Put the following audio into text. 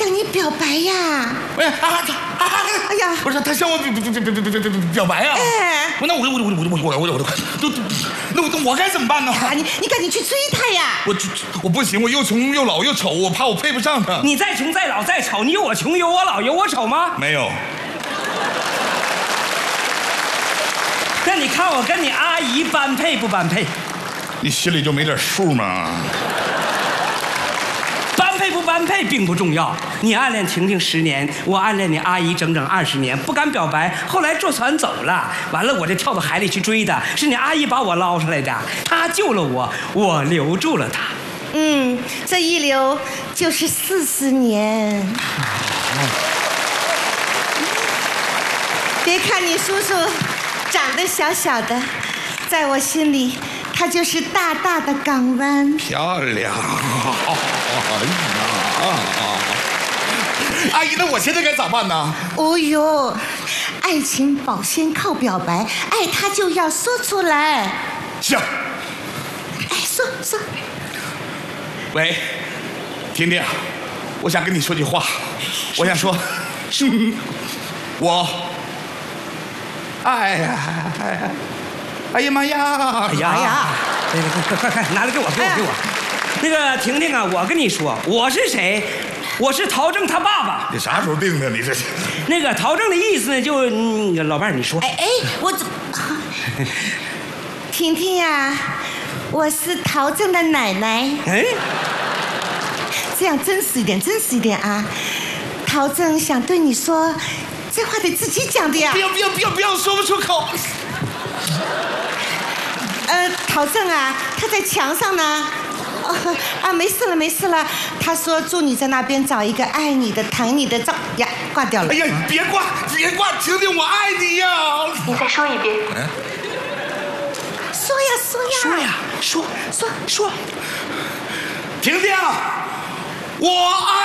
向你表白呀！ 哎呀， 不是他向我表白啊！ 哎， 那我该怎么办呢？ 你赶紧去追他呀！ 我不行，我又穷又老又丑，我怕我配不上他。 你再穷再老再丑，你有我穷有我老有我丑吗？ 没有。 那你看我跟你阿姨般配不般配？ 你心里就没点数吗？ 般配不般配并不重要。你暗恋婷婷10年，我暗恋你阿姨整整20年，不敢表白，后来坐船走了，完了我就跳到海里去追的，是你阿姨把我捞出来的，她救了我，我留住了她。 这一留就是40年。别看你叔叔长得小小的，在我心里他就是大大的港湾。 漂亮！阿姨，那我现在该咋办呢？ 哦呦，爱情保鲜靠表白，爱他就要说出来。 行。 哎，说。 喂，婷婷，我想跟你说句话，我想说，我，哎呀妈呀！ 哎呀，快，拿来给我。那个婷婷啊，我跟你说，我是谁？我是陶正他爸爸。 你啥时候定的？你这那个陶正的意思呢，就老伴儿你说。 我怎么？婷婷呀，我是陶正的奶奶。这样真实一点啊！陶正想对你说，这话得自己讲的呀。 不要，说不出口。 陶正啊，他在墙上呢。没事了。他说祝你在那边找一个爱你的、疼你的照呀，挂掉了。 哎呀，别挂，婷婷，我爱你呀！ 你再说一遍。说呀。 婷婷，我爱